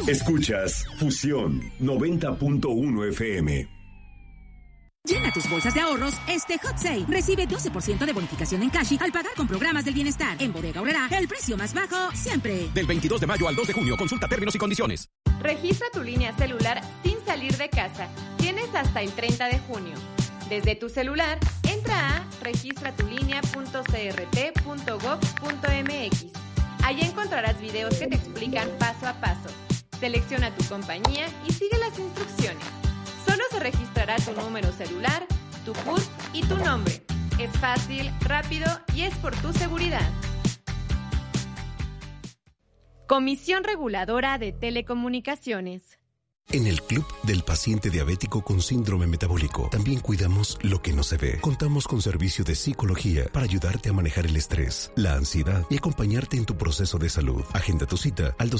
Escuchas Fusión 90.1 FM. Llena tus bolsas de ahorros este Hot Sale. Recibe 12% de bonificación en Cashi al pagar con programas del bienestar. En Bodega Aurrerá, el precio más bajo siempre. Del 22 de mayo al 2 de junio. Consulta términos y condiciones. Registra tu línea celular sin salir de casa. Tienes hasta el 30 de junio. Desde tu celular, entra a registratulinea.crt.gov.mx. Allí encontrarás videos que te explican paso a paso. Selecciona tu compañía y sigue las instrucciones. Solo se registrará tu número celular, tu CURP y tu nombre. Es fácil, rápido y es por tu seguridad. Comisión Reguladora de Telecomunicaciones. En el Club del Paciente Diabético con Síndrome Metabólico también cuidamos lo que no se ve. Contamos con servicio de psicología para ayudarte a manejar el estrés, la ansiedad y acompañarte en tu proceso de salud. Agenda tu cita al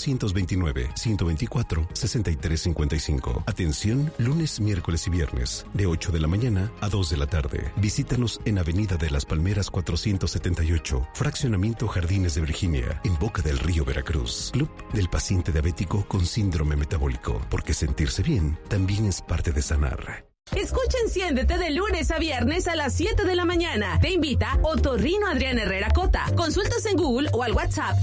229-124-6355. Atención lunes, miércoles y viernes de 8 de la mañana a 2 de la tarde. Visítanos en Avenida de las Palmeras 478, Fraccionamiento Jardines de Virginia, en Boca del Río, Veracruz. Club del Paciente Diabético con Síndrome Metabólico, porque sentirse bien también es parte de sanar. Escucha Enciéndete de lunes a viernes a las 7 de la mañana. Te invita Otorrino Adrián Herrera Cota. Consultas en Google o al WhatsApp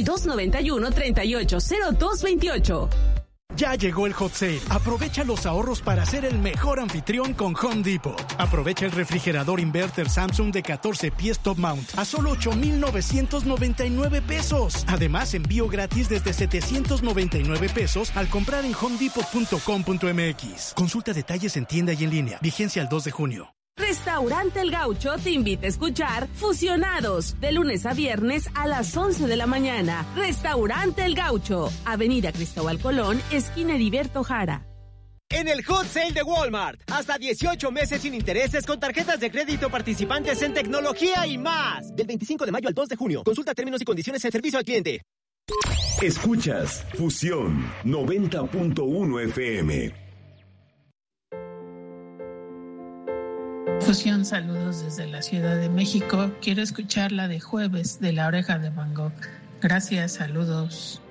2291-380228. Ya llegó el Hot Sale. Aprovecha los ahorros para ser el mejor anfitrión con Home Depot. Aprovecha el refrigerador inverter Samsung de 14 pies top mount a solo 8,999 pesos. Además, envío gratis desde 799 pesos al comprar en homedepot.com.mx. Consulta detalles en tienda y en línea. Vigencia al 2 de junio. Restaurante El Gaucho te invita a escuchar Fusionados, de lunes a viernes a las 11 de la mañana. Restaurante El Gaucho, Avenida Cristóbal Colón, esquina Heriberto Jara. En el Hot Sale de Walmart, hasta 18 meses sin intereses con tarjetas de crédito participantes en tecnología y más. Del 25 de mayo al 2 de junio. Consulta términos y condiciones en servicio al cliente. Escuchas Fusión 90.1 FM. Fusión, saludos desde la Ciudad de México. Quiero escuchar la de Jueves de La Oreja de Van Gogh. Gracias, saludos.